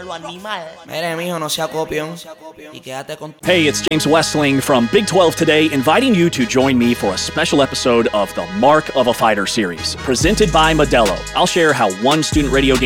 Mire, mijo, no sea copión. Y quédate con... Hey, it's James Westling from Big 12 Today, inviting you to join me for a special episode of the Mark of a Fighter series, presented by Modelo. I'll share how one student radio game